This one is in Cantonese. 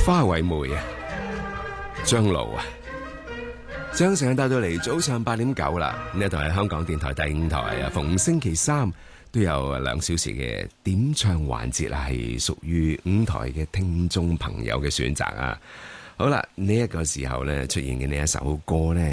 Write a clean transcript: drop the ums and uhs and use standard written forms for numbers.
花為媒啊，張露啊，將時間帶到嚟早上8:09啦。呢一度係香港電台第5台啊，逢星期三都有2小時嘅點唱環節啦，係屬於5台嘅聽眾朋友嘅選擇啊。好啦，呢一個時候咧出現嘅呢一首歌咧。